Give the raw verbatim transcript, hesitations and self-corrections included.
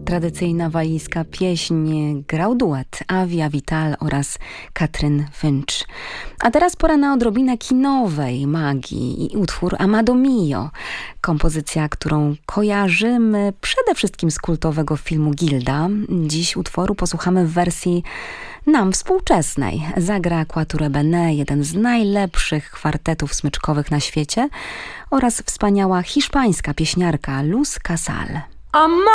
Tradycyjna walijska pieśń grał duet Avia Vital oraz Katrin Finch. A teraz pora na odrobinę kinowej magii i utwór Amado Mio. Kompozycja, którą kojarzymy przede wszystkim z kultowego filmu Gilda. Dziś utworu posłuchamy w wersji nam współczesnej. Zagra Quatuor Ebene, jeden z najlepszych kwartetów smyczkowych na świecie, oraz wspaniała hiszpańska pieśniarka Luz Casal. Amado